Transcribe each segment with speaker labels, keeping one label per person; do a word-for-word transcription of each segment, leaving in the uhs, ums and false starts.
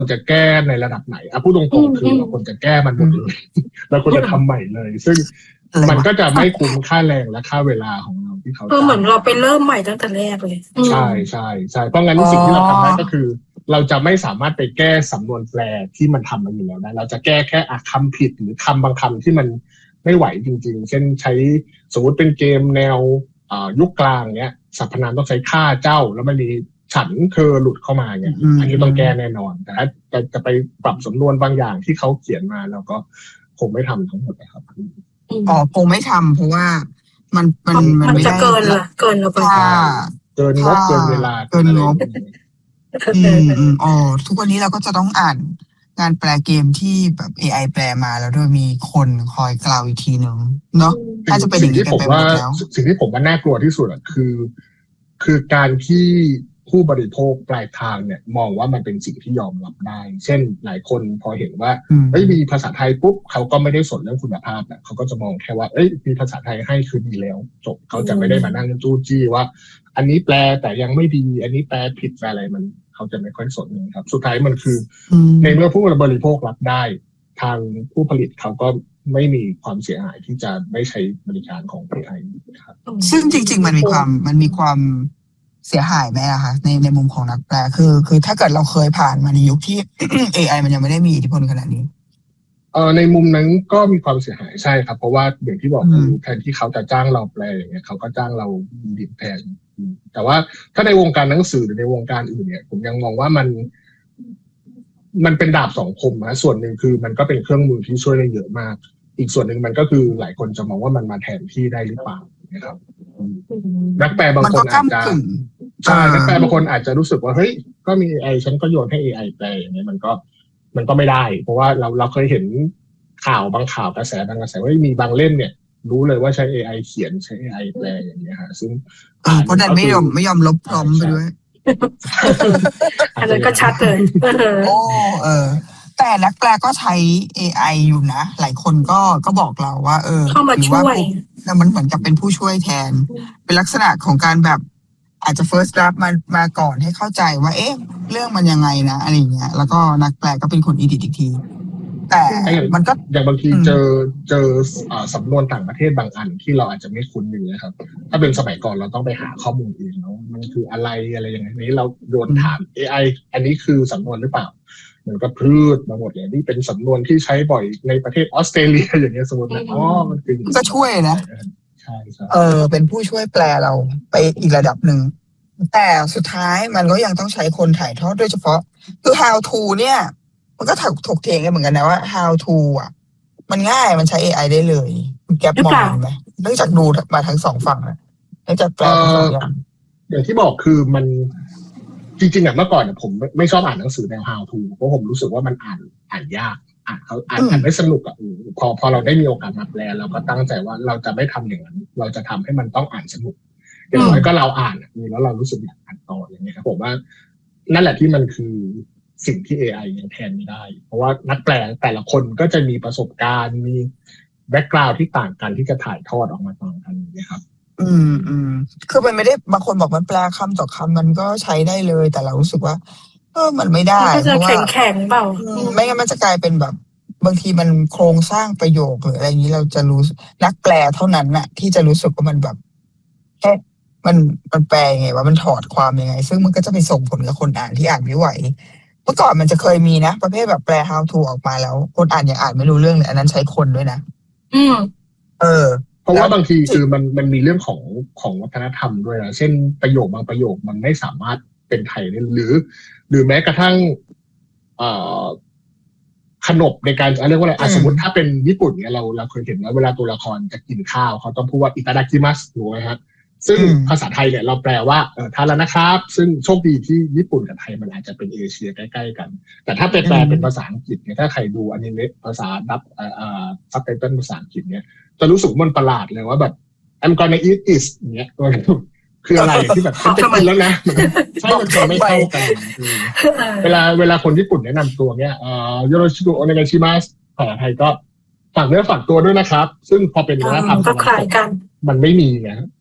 Speaker 1: จะแก้ในระดับไหนอ่ะพูดตรงๆคือเราควรจะแก้มันหมดเลยเราควรจะทำใหม่เลยซึ่งมันก็จะไม่คุ้มค่าแรงและค่าเวลาของเราที่เขา
Speaker 2: เออเหมือนเราไปเริ่มใหม่ตั้งแต่แรกเลย
Speaker 1: ใช่ใช่ใช่เพราะงั้นสิ่งที่เราทำได้ก็คือเราจะไม่สามารถไปแก้สำนวนแปลที่มันทำมาอยู่แล้วได้เราจะแก้แค่คำผิดหรือคำบางคำที่มันไม่ไหวจริงๆเช่นใช้สมมติเป็นเกมแนวยุคกลางเนี้ยสรรพนามต้องใช้ข้าเจ้าแล้วมันมีฉันเธอหลุดเข้ามาเนี่ยอันนี้ต้องแก้แน่นอนแต่ถ้าจะจะไปปรับสำนวนบางอย่างที่เขาเขียนมาเราก็คงไม่ทำทั้งหมดนะครับ
Speaker 3: อ๋อคงไม่ทำเพราะว่ามันมัน
Speaker 2: มันไม่ได้เกินละเกินเราไป
Speaker 1: เกินงบเกินเวลา
Speaker 3: เกินงบอืมอืมอ๋อทุกวันนี้เราก็จะต้องอ่านงานแปลเกมที่แบบ เอ ไอ แปลมาแล้วด้วยมีคนคอยกล่าวอีกทีหนึ่งเนาะน่าจะเป็นอย่างนี้กันไปหมดแล้ว
Speaker 1: สิ่งที่ผมว่าน่ากลัวที่สุดอ่ะคือคือการที่ผู้บริโภคปลายทางเนี่ยมองว่ามันเป็นสิ่งที่ยอมรับได้เช่นหลายคนพอเห็นว่าเอ้ยมีภาษาไทยปุ๊บเขาก็ไม่ได้สนเรื่องคุณภาพนะเขาก็จะมองแค่ว่าเอ้ยมีภาษาไทยให้คือดีแล้วจบเขาจะไม่ได้มานั่งจู้จี้ว่าอันนี้แปลแต่ยังไม่ดีอันนี้แปลผิดอะไรมันเขาจะไม่ค่อยสนนะครับสุดท้ายมันคือในเมื่อผู้บริโภครับได้ทางผู้ผลิตเขาก็ไม่มีความเสียหายที่จะไม่ใช้บริการของ เอ ไอ ครับ
Speaker 3: ซึ่งจริงๆมันมีความมันมีความเสียหายไหมอะคะในในมุมของนักแปลคือคือถ้าเกิดเราเคยผ่านมาในยุคที่ เอ ไอ มันยังไม่ได้มีอิทธิพลขนาดนี้
Speaker 1: เอ่อในมุมนั้นก็มีความเสียหายใช่ครับเพราะว่าอย่างที่บอกคือแทนที่เขาจะจ้างเราแปลอย่างเงี้ยเขาก็จ้างเราดิบแทนแต่ว่าถ้าในวงการหนังสือหรือในวงการอื่นเนี่ยผมยังมองว่ามันมันเป็นดาบสองคมนะส่วนหนึ่งคือมันก็เป็นเครื่องมือที่ช่วยได้เยอะมากอีกส่วนหนึ่งมันก็คือหลายคนจะมองว่ามันมาแทนที่ได้หรือเปล่านะครับนักแปลบางคนอาจจะใช่นักแปลบางคนอาจจะรู้สึกว่าเฮ้ยก็มี เอ ไอ ฉันก็โยนให้ เอ ไอ แปลอย่างเงี้ยมันก็มันก็ไม่ได้เพราะว่าเราเราเคยเห็นข่าวบางข่าวกระแสบางกระแสว่ามีบางเล่มเนี่ยรู้เลยว่าใช้ เอ ไอ เขียนใช้ เอ ไอ แปลอย่างเงี้ยฮะซึ่ง
Speaker 3: เพราะนั้นไม่ยอมไม่ยอมลบพร้อมไปด้วย
Speaker 2: อันนั้นก็ชัดเลย
Speaker 3: โอ้เออแต่นักแปลก็ใช้ เอ ไอ อยู่นะหลายคนก็ก็บอกเราว่าเออ
Speaker 2: เข้ามาช่วย
Speaker 3: มันเหมือนกับเป็นผู้ช่วยแทนเป็นลักษณะของการแบบอาจจะ first draft มามาก่อนให้เข้าใจว่าเอ๊ะเรื่องมันยังไงนะอะไรเงี้ยแล้วก็นักแปลก็เป็นคนอีดิทอีกทีแต่มันก็
Speaker 1: อย่างบางทีเจอเจอสำนวนต่างประเทศบางอันที่เราอาจจะไม่คุ้นอย่างเงี้ยครับถ้าเป็นสมัยก่อนเราต้องไปหาข้อมูลเองเนาะมันคืออะไรอะไรอย่างนี้เราโยนถาม เอ ไอ อันนี้คือสำนวนหรือเปล่ามันก็พืชมาหมดเลยนี่เป็นสำนวนที่ใช้บ่อยในประเทศออสเตรเลียอย่างเงี้ยสมมตินะอ๋อมันคือ
Speaker 3: ก็ช่วยนะ
Speaker 1: ใช่ใช่
Speaker 3: เออเป็นผู้ช่วยแปลเราไปอีกระดับหนึ่งแต่สุดท้ายมันก็ยังต้องใช้คนถ่ายทอดโดยเฉพาะคือ how to เนี่ยมันก็ถกเถียงกันเหมือนกันนะว่า how to อ่ะมันง่ายมันใช้ เอ ไอ ได้เลยคุณแก๊ปมองไหมเนื่องจากดูมาทั้งสองฝั่งนะเนื่องจากแปลทั้งสองอย่าง
Speaker 1: อย่างที่บอกคือมันจริงๆอ่ะเมื่อก่อนเนี่ยผมไม่ชอบอ่านหนังสือแนว how to เพราะผมรู้สึกว่ามันอ่านอ่านยากอ่านเขาอ่านอ่านไม่สนุกอ่ะพอพอเราได้มีโอกาสมาแปลเราก็ตั้งใจว่าเราจะไม่ทำอย่างนั้นเราจะทำให้มันต้องอ่านสนุกอย่างน้อยก็เราอ่านแล้วเรารู้สึกอยากอ่านต่ออย่างเงี้ยครับผมว่านั่นแหละที่มันคือสิ่งที่ เอ ไอ ยังแทนไม่ได้เพราะว่านักแปลแต่ละคนก็จะมีประสบการณ์มีแบ็คกราวด์ที่ต่างกันที่จะถ่ายทอดออกมาต่างกันนะครับ
Speaker 3: อืมอืมคือมันไม่ได้บางคนบอกมันแปลคำต่อคำมันก็ใช้ได้เลยแต่เรารู้สึกว่าเออมันไม่ได้
Speaker 2: เพราะว่าแข็งๆเปล่า
Speaker 3: ไม่งั้นมันจะกลายเป็นแบบบางทีมันโครงสร้างประโยคหรืออะไรอย่างนี้เราจะรู้นักแปลเท่านั้นน่ะที่จะรู้สึกว่ามันแบบแค่มันมันแปลยังไงว่ามันถอดความยังไงซึ่งมันก็จะไปส่งผลกับคนอ่านที่อ่านไม่ไหวเมื่อก่อนมันจะเคยมีนะประเภทแบบแปล how to ออกมาแล้วคนอ่านยังอ่านไม่รู้เรื่องเลยอันนั้นใช้คนด้วยนะ
Speaker 2: อืม
Speaker 3: เออ
Speaker 1: เพราะว่าบางทีคือมันมันมีเรื่องของของวัฒนธรรมด้วยนะเช่นประโยคบางประโยคมันไม่สามารถเป็นไทยได้หรือหรือแม้กระทั่งเอ่อขนบในการเรียกว่าอะไรสมมติถ้าเป็นญี่ปุ่นเนี่ยเราเราเคยเห็นว่าเวลาตัวละครจะกินข้าวเขาต้องพูดว่าอิตาดากิมัสถูกไหมครับซึ่งภาษาไทยเนี่ยเราแปลว่าเออทานแล้วนะครับซึ่งโชคดีที่ญี่ปุ่นกับไทยมันอาจจะเป็นเอเชียใกล้ๆกันแต่ถ้าไปแปลเป็นภาษาอังกฤษเนี่ยถ้าใครดูอนิเมะภาษาดับอ่าซับไตเติลภาษาอังกฤษเนี่ยจะรู้สึกมันประหลาดเลยว่าแบบ I'm gonna eat this อย่างเงี้ยคืออะไรที่แบบจะกินแล้วนะใช่มันจะไม่เข้ากันเวลาเวลาคนญี่ปุ่นแนะนำตัวเนี้ยเอ่อโยโรชิโกโอเนกาชิมัสภาษาไทยก็ฝากเนื้อฝากตัวด้วยนะครับซึ่งพอเป็นวัฒนธรรม
Speaker 2: ก็คล้ายกัน
Speaker 1: มันไม่มีไง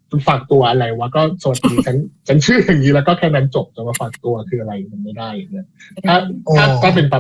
Speaker 1: ฝากตัวอะไรวะก็สวัสดีฉันฉันชื่ออย่างนี้แล้วก็แค่นั้นจบจะมาฝากตัวคืออะไรมันไม่ได้อย่างเงี้ยถ้าถ้าถ้าเป็น